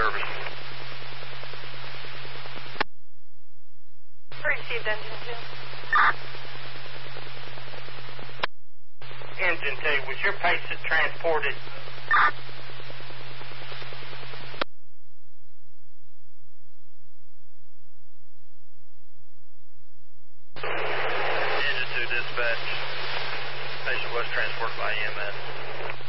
service. Received engine 2. Engine 2, was your patient transported? Engine 2 dispatch. Patient was transported by EMS.